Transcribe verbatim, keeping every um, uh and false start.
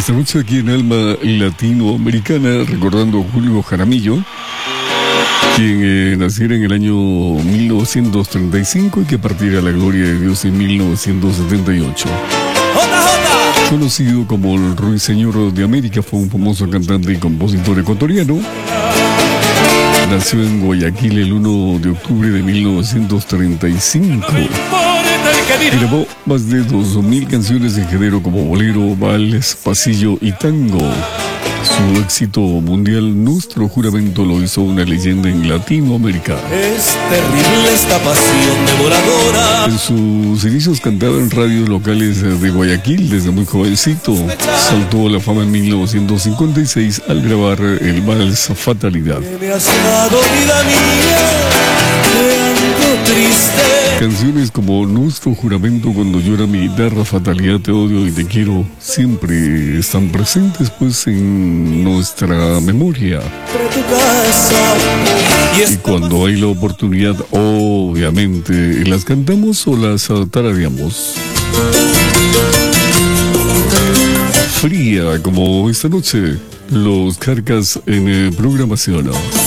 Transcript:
Esta noche aquí en Alma Latinoamericana, recordando a Julio Jaramillo, quien eh, naciera en el año mil novecientos treinta y cinco y que partiera a la gloria de Dios en mil novecientos setenta y ocho. Conocido como el Ruiseñor de América, fue un famoso cantante y compositor ecuatoriano. Nació en Guayaquil el uno de octubre de mil novecientos treinta y cinco. Grabó más de dos mil canciones en género como bolero, vals, pasillo y tango. Su éxito mundial, Nuestro Juramento, lo hizo una leyenda en Latinoamérica. Es terrible esta pasión devoradora. En sus inicios cantaba en radios locales de Guayaquil desde muy jovencito. Saltó a la fama en mil novecientos cincuenta y seis al grabar el vals Fatalidad. Me has dado vida mía, te ando triste. Canciones como Nuestro Juramento, Cuando llora mi guitarra, Fatalidad, Te odio y te quiero siempre están presentes pues en nuestra memoria. Y cuando hay la oportunidad, obviamente las cantamos o las tarareamos. Fría como esta noche, Los Carcas en eh, programación.